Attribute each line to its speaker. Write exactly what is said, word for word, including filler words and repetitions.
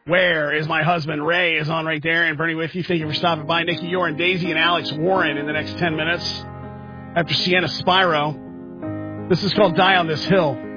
Speaker 1: Where is my husband? Ray is on right there. And Bernie with you. Thank you for stopping by. Nikki Yoren, Daisy, and Alex Warren in the next ten minutes after Sienna Spyro. This is called Die on This Hill.